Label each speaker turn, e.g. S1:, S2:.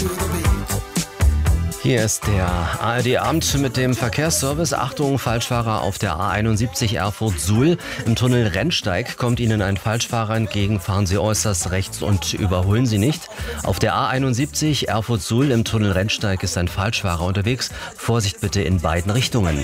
S1: Hier ist der ARD-Abend mit dem Verkehrsservice. Achtung, Falschfahrer auf der A71 Erfurt-Suhl. Im Tunnel Rennsteig kommt Ihnen ein Falschfahrer entgegen. Fahren Sie äußerst rechts und überholen Sie nicht. Auf der A71 Erfurt-Suhl im Tunnel Rennsteig ist ein Falschfahrer unterwegs. Vorsicht bitte in beiden Richtungen.